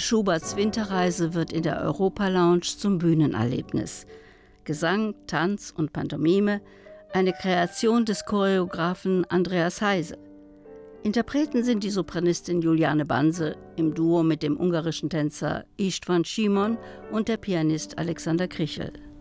Schuberts Winterreise wird in der Europa-Lounge zum Bühnenerlebnis. Gesang, Tanz und Pantomime, eine Kreation des Choreografen Andreas Heise. Interpreten sind die Sopranistin Juliane Banse im Duo mit dem ungarischen Tänzer István Simon und der Pianist Alexander Krichel.